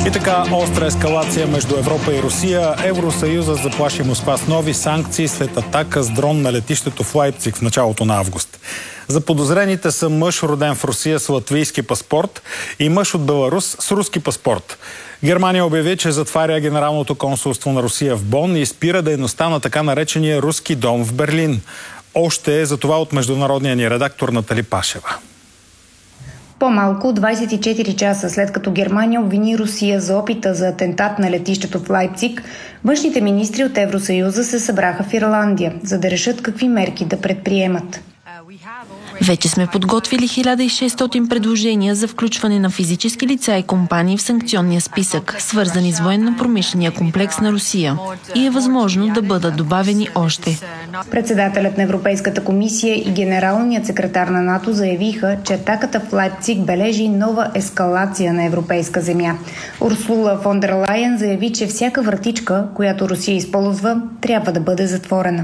И така, остра ескалация между Европа и Русия. Евросъюза заплаши Москва с нови санкции след атака с дрон на летището в Лайпциг в началото на август. Заподозрените са мъж, роден в Русия с латвийски паспорт, и мъж от Беларус с руски паспорт. Германия обяви, че затваря Генералното консулство на Русия в Бон и спира дейността на така наречения руски дом в Берлин. Още за това от международния ни редактор Натали Пашева. По-малко от 24 часа след като Германия обвини Русия за опита за атентат на летището в Лайпциг, външните министри от Евросъюза се събраха в Ирландия, за да решат какви мерки да предприемат. Вече сме подготвили 1600 предложения за включване на физически лица и компании в санкционния списък, свързани с военно-промишления комплекс на Русия. И е възможно да бъдат добавени още. Председателят на Европейската комисия и генералният секретар на НАТО заявиха, че атаката в Лайпциг бележи нова ескалация на европейска земя. Урсула фон дер Лайен заяви, че всяка вратичка, която Русия използва, трябва да бъде затворена.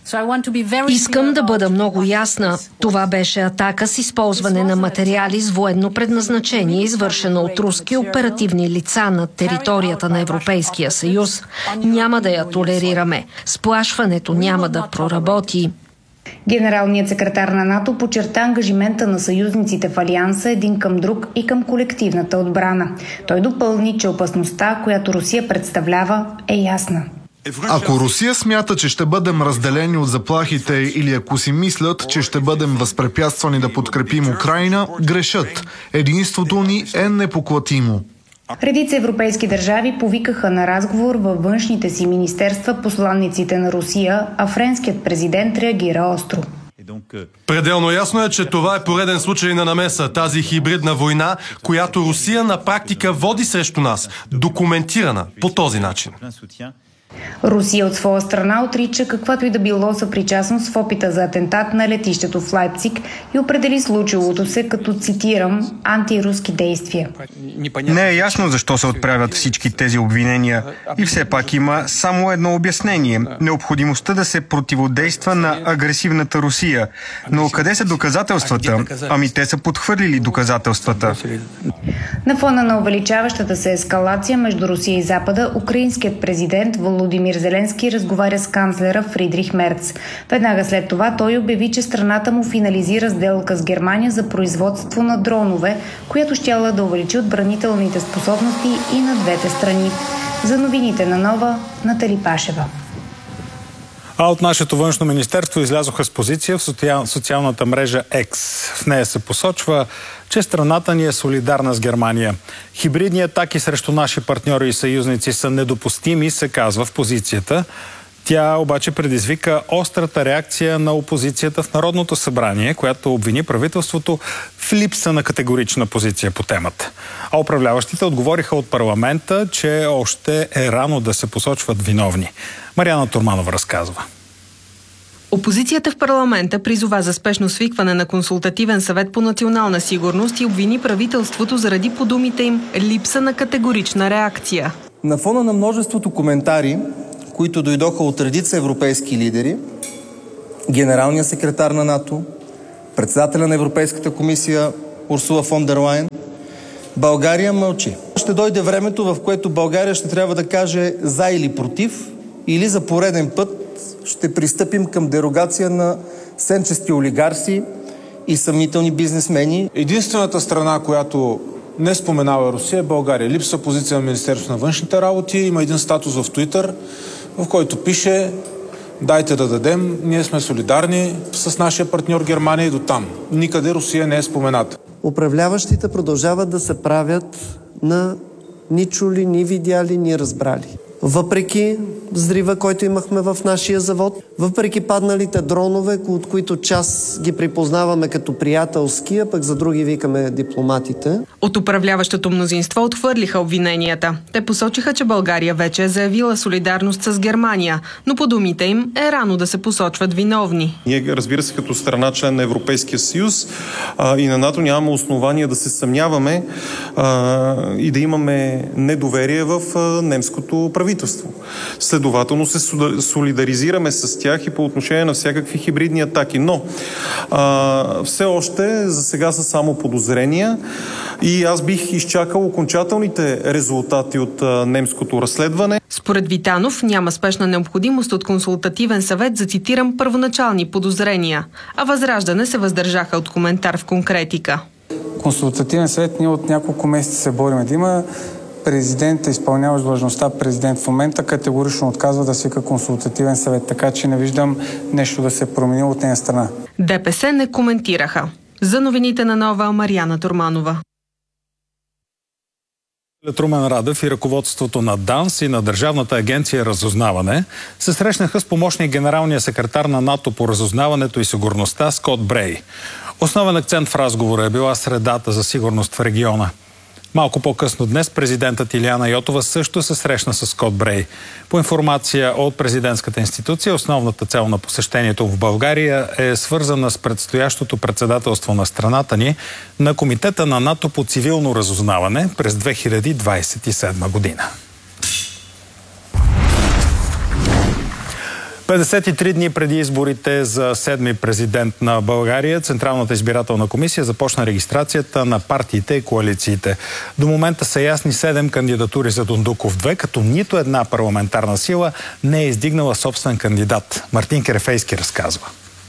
Искам да бъда много ясна. Това беше атака с използване на материали с военно предназначение, извършена от руски оперативни лица на територията на Европейския съюз. Няма да я толерираме. Сплашването няма да проработи. Генералният секретар на НАТО подчерта ангажимента на съюзниците в Алианса един към друг и към колективната отбрана. Той допълни, че опасността, която Русия представлява, е ясна. Ако Русия смята, че ще бъдем разделени от заплахите или ако си мислят, че ще бъдем възпрепятствани да подкрепим Украйна, грешат. Единството ни е непоклатимо. Редица европейски държави повикаха на разговор във външните си министерства посланниците на Русия, а френският президент реагира остро. Пределно ясно е, че това е пореден случай на намеса, тази хибридна война, която Русия на практика води срещу нас, документирана по този начин. Русия от своя страна отрича каквато и да било съпричастност в опита за атентат на летището в Лайпциг и определи случилото се като, цитирам, антируски действия. Не е ясно защо се отправят всички тези обвинения и все пак има само едно обяснение – необходимостта да се противодейства на агресивната Русия. Но къде са доказателствата? Ами те са подхвърлили доказателствата. На фона на увеличаващата се ескалация между Русия и Запада, украинският президент Володимир Зеленски разговаря с канцлера Фридрих Мерц. Веднага след това той обяви, че страната му финализира сделка с Германия за производство на дронове, която щяла да увеличи отбранителните способности и на двете страни. За новините на Нова, Натали Пашева. А от нашето външно министерство излязоха с позиция в социалната мрежа X. В нея се посочва, че страната ни е солидарна с Германия. Хибридни атаки срещу наши партньори и съюзници са недопустими, се казва в позицията. Тя обаче предизвика острата реакция на опозицията в Народното събрание, която обвини правителството в липса на категорична позиция по темата. А управляващите отговориха от парламента, че още е рано да се посочват виновни. Мариана Турманова разказва. Опозицията в парламента призова за спешно свикване на консултативен съвет по национална сигурност и обвини правителството заради, по думите им, липса на категорична реакция. На фона на множеството коментари, които дойдоха от редица европейски лидери, генералния секретар на НАТО, председателя на Европейската комисия Урсула фон дер Лайен, България мълчи. Ще дойде времето, в което България ще трябва да каже за или против, или за пореден път ще пристъпим към дерогация на сенчести олигарси и съмнителни бизнесмени. Единствената страна, която не споменава Русия, е България. Липсва позиция на Министерството на външните работи. Има един статус в Twitter, в който пише: дайте да дадем, ние сме солидарни с нашия партньор Германия и до там. Никъде Русия не е спомената. Управляващите продължават да се правят на ни чули, ни видяли, ни разбрали. Въпреки взрива, който имахме в нашия завод, въпреки падналите дронове, от които част ги припознаваме като приятелски, а пък за други викаме дипломатите. От управляващото мнозинство отхвърлиха обвиненията. Те посочиха, че България вече е заявила солидарност с Германия, но по думите им е рано да се посочват виновни. Ние, разбира се, като страна член на Европейския съюз и на НАТО нямаме основания да се съмняваме и да имаме недоверие в немското правителство. правителство. Следователно се солидаризираме с тях и по отношение на всякакви хибридни атаки. Но все още за сега са само подозрения и аз бих изчакал окончателните резултати от немското разследване. Според Витанов няма спешна необходимост от консултативен съвет за, цитирам, първоначални подозрения, а Възраждане се въздържаха от коментар в конкретика. Консултативен съвет ние от няколко месеца се борим да има. Президентът, изпълняващ длъжността президент в момента, категорично отказва да свика консултативен съвет, така че не виждам нещо да се промени от нея страна. ДПС не коментираха. За новините на Нова, Мариана Турманова. Румен Радев и ръководството на ДАНС и на Държавната агенция разузнаване се срещнаха с помощник генералния секретар на НАТО по разузнаването и сигурността Скот Брей. Основен акцент в разговора е била средата за сигурност в региона. Малко по-късно днес президентът Илияна Йотова също се срещна с Скот Брей. По информация от президентската институция, основната цел на посещението в България е свързана с предстоящото председателство на страната ни на Комитета на НАТО по цивилно разузнаване през 2027 година. 53 дни преди изборите за 7-ми президент на България, Централната избирателна комисия започна регистрацията на партиите и коалициите. До момента са ясни 7 кандидатури за Дондуков 2, като нито една парламентарна сила не е издигнала собствен кандидат. Мартин Керефейски разказва.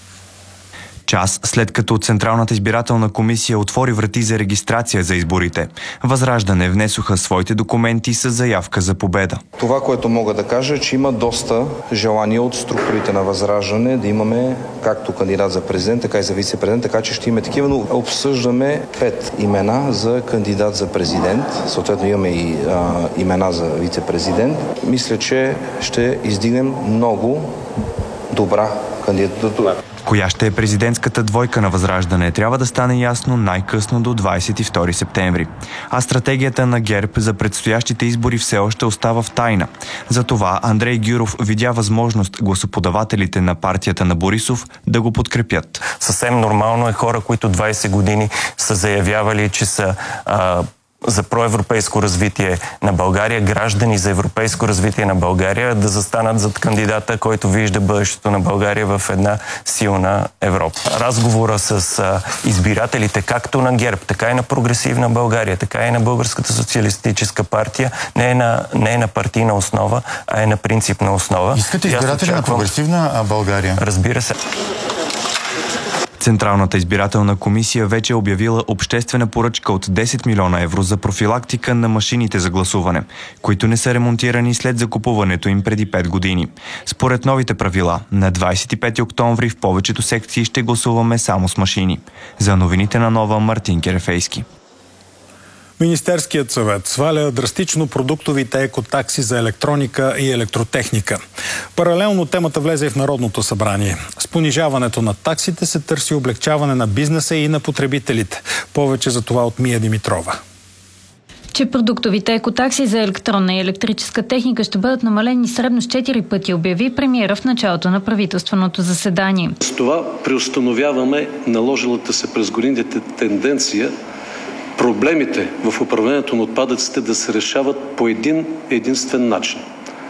Час след като Централната избирателна комисия отвори врати за регистрация за изборите, Възраждане внесоха своите документи с заявка за победа. Това, което мога да кажа, е, че има доста желание от структурите на Възраждане да имаме както кандидат за президент, така и за вице-президент, така че ще имаме такива, но обсъждаме 5 имена за кандидат за президент. Съответно имаме и имена за вице-президент. Мисля, че ще издигнем много добра кандидатура. Коя ще е президентската двойка на Възраждане, трябва да стане ясно най-късно до 22 септември. А стратегията на ГЕРБ за предстоящите избори все още остава в тайна. Затова Андрей Гюров видя възможност гласоподавателите на партията на Борисов да го подкрепят. Съвсем нормално е хора, които 20 години са заявявали, че са за проевропейско развитие на България, граждани за европейско развитие на България, да застанат зад кандидата, който вижда бъдещето на България в една силна Европа. Разговора с избирателите, както на ГЕРБ, така и на Прогресивна България, така и на Българската социалистическа партия, не е на партийна основа, а е на принципна основа. Искате избиратели на Прогресивна България? Разбира се. Централната избирателна комисия вече е обявила обществена поръчка от 10 милиона евро за профилактика на машините за гласуване, които не са ремонтирани след закупуването им преди 5 години. Според новите правила, на 25 октомври в повечето секции ще гласуваме само с машини. За новините на Нова, Мартин Керефейски. Министерският съвет сваля драстично продуктовите екотакси за електроника и електротехника. Паралелно темата влезе и в Народното събрание. С понижаването на таксите се търси облегчаване на бизнеса и на потребителите. Повече за това от Мия Димитрова. Че продуктовите екотакси за електронна и електрическа техника ще бъдат намалени средно с 4 пъти, обяви премиера в началото на правителственото заседание. С това преустановяваме наложилата се през годините тенденция проблемите в управлението на отпадъците да се решават по един единствен начин.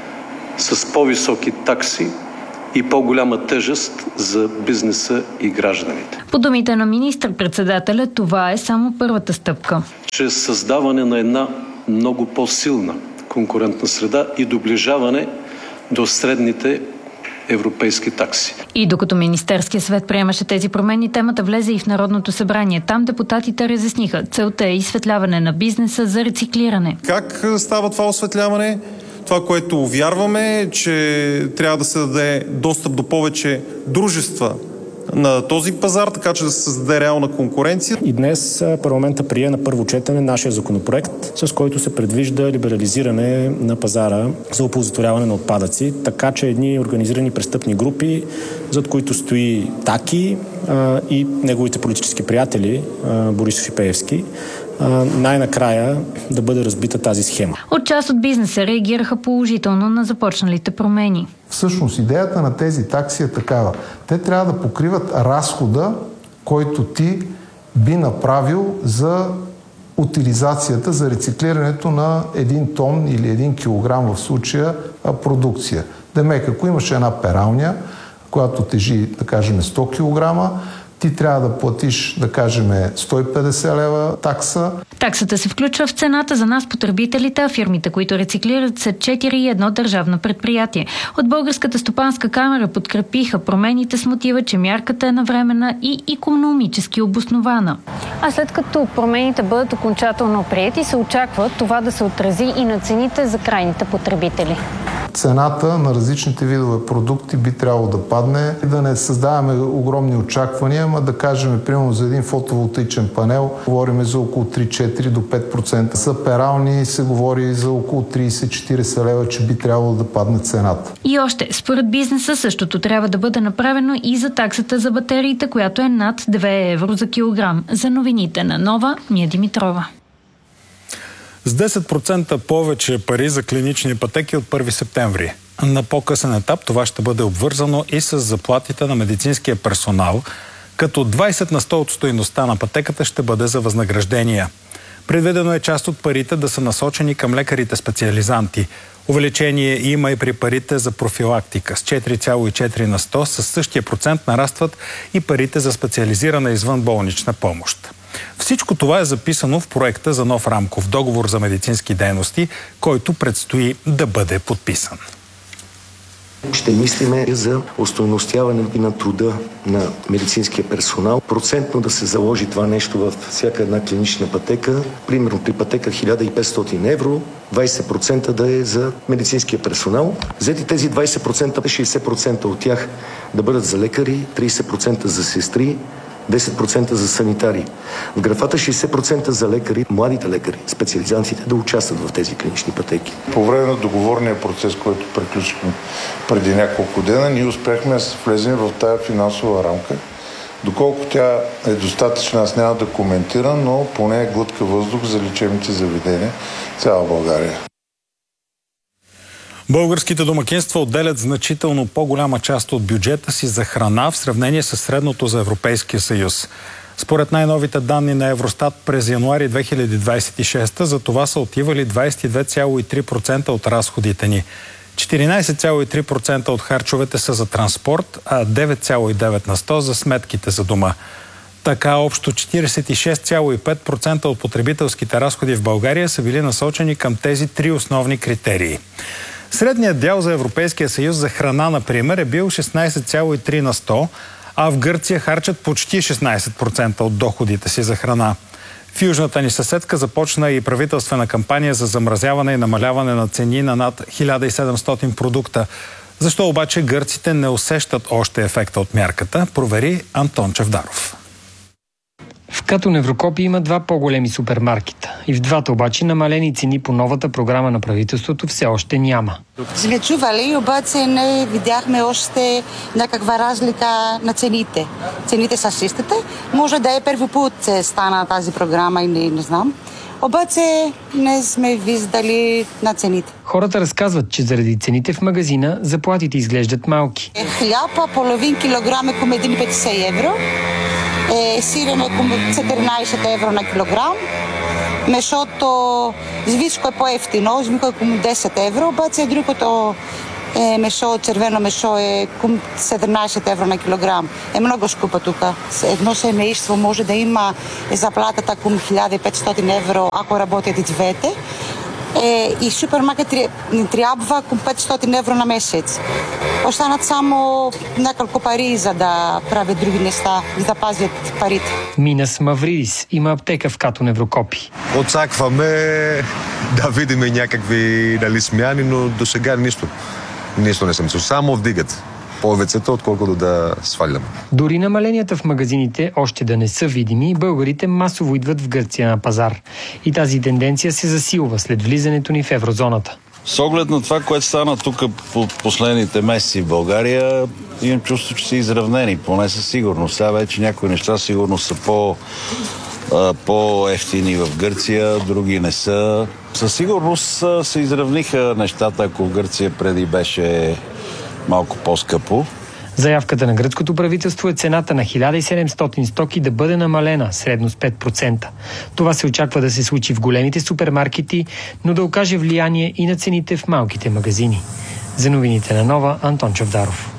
С по-високи такси и по-голяма тежест за бизнеса и гражданите. По думите на министър-председателя, това е само първата стъпка. Чрез създаване на една много по-силна конкурентна среда и доближаване до средните европейски такси. И докато Министерския съвет приемаше тези промени, темата влезе и в Народното събрание. Там депутатите разясниха, целта е изсветляване на бизнеса за рециклиране. Как става това осветляване? Това, което вярваме, е, че трябва да се даде достъп до повече дружества на този пазар, така че да се създаде реална конкуренция. И днес парламента прие на първо четене нашия законопроект, с който се предвижда либерализиране на пазара за оползотворяване на отпадъци, така че едни организирани престъпни групи, зад които стои Таки и неговите политически приятели, Борисов и Пеевски, най-накрая да бъде разбита тази схема. От част от бизнеса реагираха положително на започналите промени. Всъщност идеята на тези такси е такава. Те трябва да покриват разхода, който ти би направил за утилизацията за рециклирането на 1 тон или 1 килограм в случая продукция. Демек, ако имаш една пералня, която тежи, да кажем, 100 кг, ти трябва да платиш, да кажем, 150 лева такса. Таксата се включва в цената за нас, потребителите, а фирмите, които рециклират, са 4 и 1 държавно предприятие. От Българската стопанска камера подкрепиха промените с мотива, че мярката е навременна и икономически обоснована. А след като промените бъдат окончателно приети, се очаква това да се отрази и на цените за крайните потребители. Цената на различните видове продукти би трябвало да падне, да не създаваме огромни очаквания, ама да кажем, примерно за един фотоволтаичен панел говорим за около 3-4 до 5%. За перални се говори за около 30-40 лева, че би трябвало да падне цената. И още, според бизнеса същото трябва да бъде направено и за таксата за батериите, която е над 2 евро за килограм. За новините на Нова, Мия Димитрова. С 10% повече пари за клинични пътеки от 1 септември. На по-късен етап това ще бъде обвързано и с заплатите на медицинския персонал, като 20 на 100 от стойността на пътеката ще бъде за възнаграждения. Предвидено е част от парите да са насочени към лекарите специализанти. Увеличение има и при парите за профилактика. С 4,4 на 100 със същия процент нарастват и парите за специализирана извънболнична помощ. Всичко това е записано в проекта за нов рамков договор за медицински дейности, който предстои да бъде подписан. Ще мислиме за остойностяване на труда на медицинския персонал. Процентно да се заложи това нещо във всяка една клинична пътека. Примерно при пътека 1500 евро, 20% да е за медицинския персонал. Взети тези 20%, 60% от тях да бъдат за лекари, 30% за сестри, 10% за санитари. В графата 60% за лекари, младите лекари, специализантите да участват в тези клинични пътеки. По време на договорния процес, който приключихме преди няколко дена, ние успяхме да се влезем в тая финансова рамка. Доколко тя е достатъчна, аз няма да коментирам, но поне е глътка въздух за лечебните заведения в цяла България. Българските домакинства отделят значително по-голяма част от бюджета си за храна в сравнение с средното за Европейския съюз. Според най-новите данни на Евростат през януари 2026 за това са отивали 22,3% от разходите ни. 14,3% от харчовете са за транспорт, а 9,9 на 100 за сметките за дома. Така общо 46,5% от потребителските разходи в България са били насочени към тези три основни критерии. Средният дял за Европейския съюз за храна, например, е бил 16,3 на 100, а в Гърция харчат почти 16% от доходите си за храна. В южната ни съседка започна и правителствена кампания за замразяване и намаляване на цени на над 1700 продукта. Защо обаче гърците не усещат още ефекта от мярката, провери Антон Чавдаров. В Катон Еврокопи има два по-големи супермаркета. И в двата обаче намалени цени по новата програма на правителството все още няма. Сме чували, обаче не видяхме още някаква разлика на цените. Цените са същите. Може да е първи път стана тази програма и не знам. Обаче не сме виждали на цените. Хората разказват, че заради цените в магазина заплатите изглеждат малки. Хляба, половин килограм е към 1,50 евро. Сирен е към 14 евро на килограм. Мешото звичко е по-ефтино, звичко е към 10 евро, обаче другото мешо, червено мешо е към 17 евро на килограм. Е много скъпо тук. Едно семейство може да има заплатата към 1500 евро, ако работят и двете. И супермаркет трябва към 500 евро на месец. Останат само няколко пари, за да правят други неща, за да пазят парите. Минас Мавридис има аптека в Катон Еврокопи. Очакваме да видим някакви смяни, но до сега нищо не съм чул. Само вдигат повечето, отколкото да свалям. Дори намаленията в магазините още да не са видими, българите масово идват в Гърция на пазар. И тази тенденция се засилва след влизането ни в еврозоната. С оглед на това, което стана тук по последните месеци в България, имам чувство, че са изравнени, поне със сигурност. Сега вече някои неща сигурно са по-ефтини в Гърция, други не са. Със сигурност се изравниха нещата, ако в Гърция преди беше малко по-скъпо. Заявката на гръцкото правителство е цената на 1700 стоки да бъде намалена средно с 5%. Това се очаква да се случи в големите супермаркети, но да окаже влияние и на цените в малките магазини. За новините на Нова, Антон Чавдаров.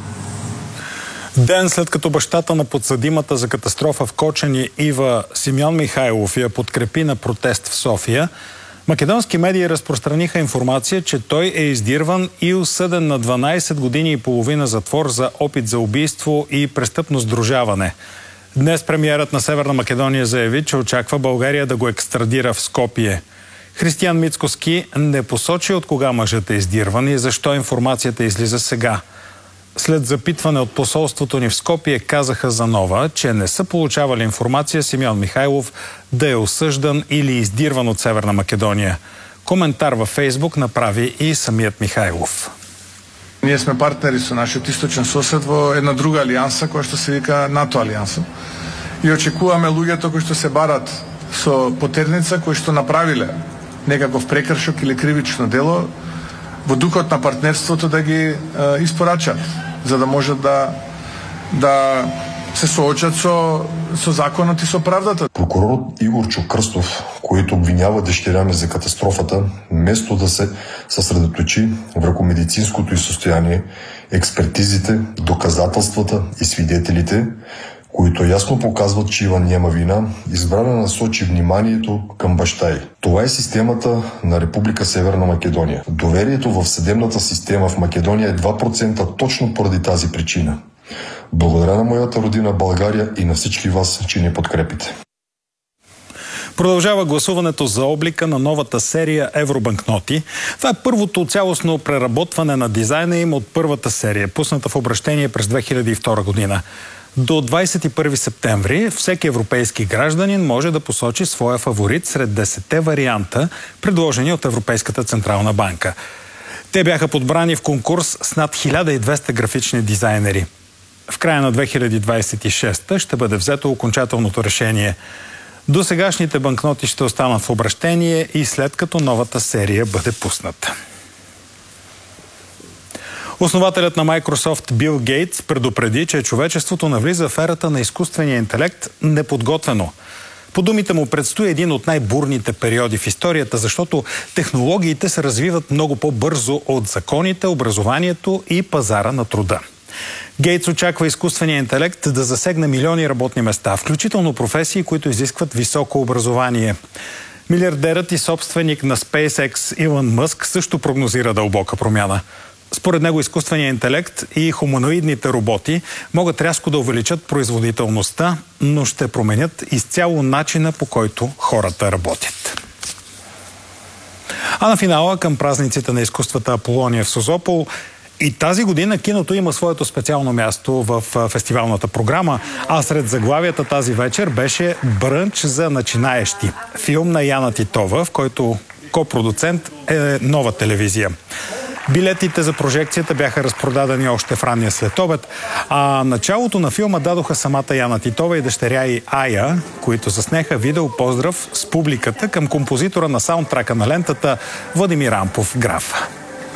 Ден след като бащата на подсъдимата за катастрофа в Кочани Ива Симеон Михайлов я подкрепи на протест в София, македонски медии разпространиха информация, че той е издирван и осъден на 12 години и половина затвор за опит за убийство и престъпно сдружаване. Днес премиерът на Северна Македония заяви, че очаква България да го екстрадира в Скопие. Християн Мицкоски не посочи от кога мъжът е издирван и защо информацията излиза сега. След запитване от посолството ни в Скопие казаха за Нова, че не са получавали информация Симеон Михайлов да е осъждан или издирван от Северна Македония. Коментар във Фейсбук направи и самият Михайлов. Ние сме партнери со нашиот источен сосед во една друга алијанса која што се вика НАТО алијанса. И очекуваме луѓето кои што се барат со потерница, кои што направиле некаков прекршок или кривично дело, во духот на партнерството да ги испорачат, за да можат да се соочат со законот и со правдата. Прокурорът Игор Чокръстов, който обвинява дъщеря ми за катастрофата, вместо да се съсредоточи върху медицинското й състояние, експертизите, доказателствата и свидетелите, които ясно показват, че Ива няма вина, избра да насочи вниманието към баща й. Това е системата на Република Северна Македония. Доверието в съдебната система в Македония е 2% точно поради тази причина. Благодаря на моята родина България и на всички вас, че ни подкрепите. Продължава гласуването за облика на новата серия евробанкноти. Това е първото цялостно преработване на дизайна им от първата серия, пусната в обращение през 2002 година. До 21 септември всеки европейски гражданин може да посочи своя фаворит сред 10 варианта, предложени от Европейската централна банка. Те бяха подбрани в конкурс с над 1200 графични дизайнери. В края на 2026 ще бъде взето окончателното решение. Досегашните банкноти ще останат в обращение и след като новата серия бъде пусната. Основателят на Microsoft Бил Гейтс предупреди, че човечеството навлиза в ерата на изкуствения интелект неподготвено. По думите му предстои един от най-бурните периоди в историята, защото технологиите се развиват много по-бързо от законите, образованието и пазара на труда. Гейтс очаква изкуствения интелект да засегне милиони работни места, включително професии, които изискват високо образование. Милиардерът и собственик на SpaceX Илон Мъск също прогнозира дълбока промяна. Според него изкуственият интелект и хуманоидните роботи могат рязко да увеличат производителността, но ще променят изцяло начина, по който хората работят. А на финала, към празниците на изкуствата Аполония в Созопол, и тази година киното има своето специално място в фестивалната програма, а сред заглавията тази вечер беше "Брънч за начинаещи", филм на Яна Титова, в който копродуцент е Нова телевизия. Билетите за прожекцията бяха разпродадени още в ранния следобед, а началото на филма дадоха самата Яна Титова и дъщеря й Ая, които заснеха видеопоздрав с публиката към композитора на саундтрака на лентата Владимир Ампов Граф.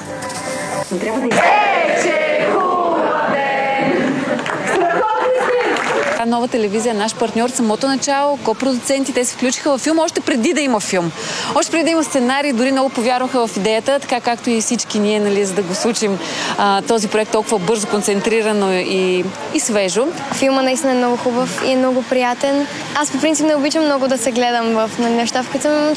Нова телевизия е наш партньор от самото начало, копродуценти, те се включиха във филм още преди да има филм. Още преди да има сценарий, дори много повярваха в идеята, така както и всички ние, нали, за да го случим този проект толкова бързо, концентрирано и свежо. Филма наистина е много хубав и е много приятен. Аз по принцип не обичам много да се гледам в неща, в които съм